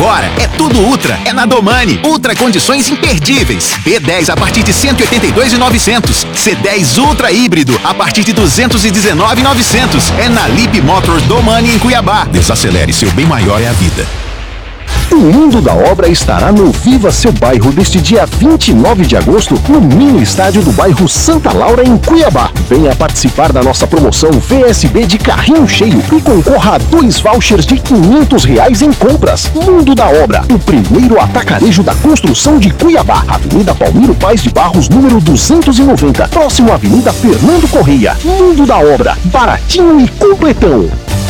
agora é tudo Ultra, é na Domani. Ultra condições imperdíveis. B10 a partir de 182.900. C10 Ultra híbrido a partir de 219.900. É na Lip Motors Domani em Cuiabá. Desacelere, seu bem maior é a vida. O Mundo da Obra estará no Viva Seu Bairro deste dia 29 de agosto no mini estádio do bairro Santa Laura em Cuiabá. Venha participar da nossa promoção VSB de carrinho cheio e concorra a 2 vouchers de R$500 em compras. Mundo da Obra, o primeiro atacarejo da construção de Cuiabá. Avenida Palmiro Paes de Barros, número 290, próximo à Avenida Fernando Correia. Mundo da Obra, baratinho e completão.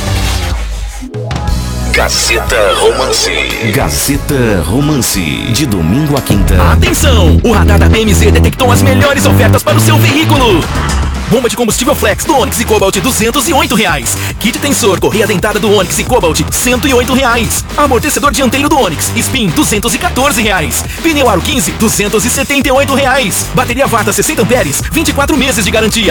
Gazeta Romance. Gazeta Romance. De domingo a quinta. Atenção! O radar da PMZ detectou as melhores ofertas para o seu veículo. Bomba de combustível Flex do Onix e Cobalt, R$208. Kit tensor, correia dentada do Onix e Cobalt, R$108. Amortecedor dianteiro do Onix, Spin, R$214. Pneu Aro 15, R$278. Bateria Varta 60 amperes, 24 meses de garantia,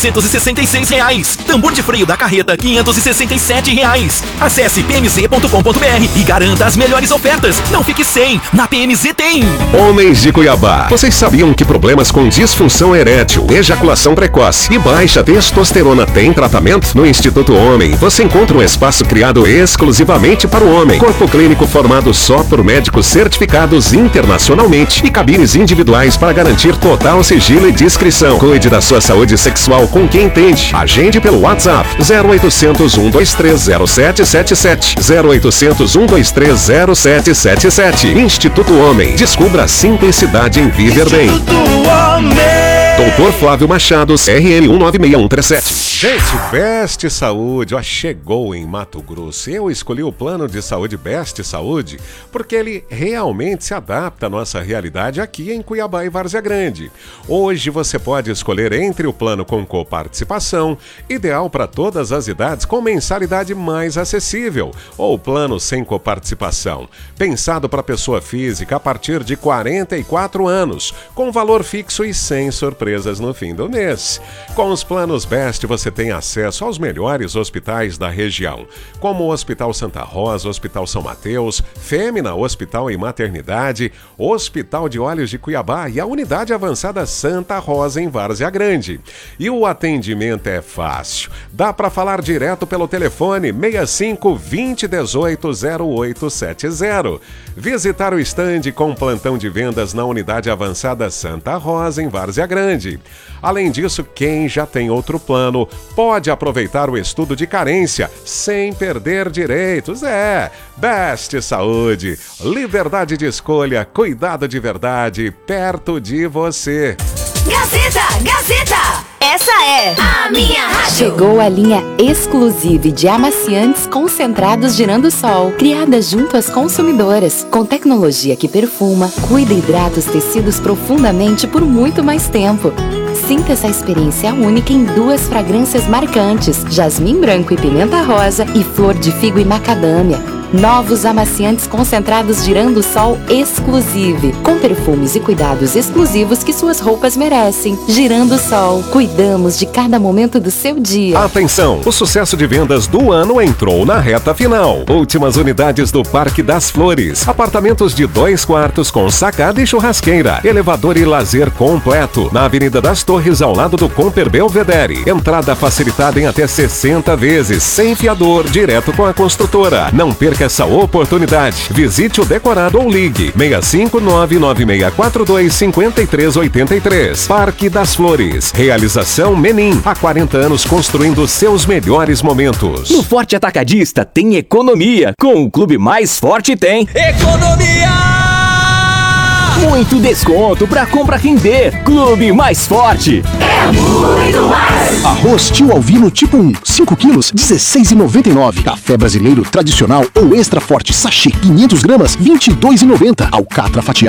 R$466. Tambor de freio da carreta, R$567. Acesse pmz.com.br e garanta as melhores ofertas. Não fique sem, na PMZ tem. Homens de Cuiabá, vocês sabiam que problemas com disfunção erétil, ejaculação precoce e baixa testosterona tem tratamento? No Instituto Homem, você encontra um espaço criado exclusivamente para o homem. Corpo clínico formado só por médicos certificados internacionalmente e cabines individuais para garantir total sigilo e discrição. Cuide da sua saúde sexual com quem entende. Agende pelo WhatsApp 0800 123 0777 0800 123 0777. Instituto Homem. Descubra a simplicidade em viver bem. Doutor Flávio Machado, RN 196137. Gente, Best Saúde, ó, chegou em Mato Grosso. Eu escolhi o plano de saúde Best Saúde porque ele realmente se adapta à nossa realidade aqui em Cuiabá e Várzea Grande. Hoje você pode escolher entre o plano com coparticipação, ideal para todas as idades, com mensalidade mais acessível, ou o plano sem coparticipação, pensado para pessoa física a partir de 44 anos, com valor fixo e sem surpresas no fim do mês. Com os planos Best você tem acesso aos melhores hospitais da região, como o Hospital Santa Rosa, Hospital São Mateus, Fêmea, Hospital e Maternidade, Hospital de Olhos de Cuiabá e a Unidade Avançada Santa Rosa em Várzea Grande. E o atendimento é fácil. Dá para falar direto pelo telefone 65 20 18 0870. Visitar o estande com plantão de vendas na Unidade Avançada Santa Rosa em Várzea Grande. Além disso, quem já tem outro plano pode aproveitar o estudo de carência sem perder direitos. Best Saúde, liberdade de escolha, cuidado de verdade, perto de você. Gazeta! Essa é a minha rádio. Chegou a linha exclusiva de amaciantes concentrados Girando-Sol, criada junto às consumidoras, com tecnologia que perfuma, cuida e hidrata os tecidos profundamente por muito mais tempo. Sinta essa experiência única em 2 fragrâncias marcantes, jasmim branco e pimenta rosa e flor de figo e macadâmia. Novos amaciantes concentrados Girando-Sol Exclusive, com perfumes e cuidados exclusivos que suas roupas merecem. Girando-Sol, cuidamos de cada momento do seu dia. Atenção, o sucesso de vendas do ano entrou na reta final. Últimas unidades do Parque das Flores. Apartamentos de 2 quartos com sacada e churrasqueira. Elevador e lazer completo. Na Avenida das Torres, ao lado do Comper Belvedere. Entrada facilitada em até 60 vezes, sem fiador, direto com a construtora. Não perca essa oportunidade. Visite o decorado ou ligue 65996425383. Parque das Flores. Realização Menin. Há 40 anos construindo seus melhores momentos. No Forte Atacadista tem economia. Com o Clube Mais Forte tem economia! Muito desconto pra compra render. Clube Mais Forte. É muito mais. Arroz Tio Alvino tipo 1, 5 quilos, R$16,99. Café brasileiro tradicional ou extra forte sachê, 500 gramas, R$22,90. Alcatra fatiada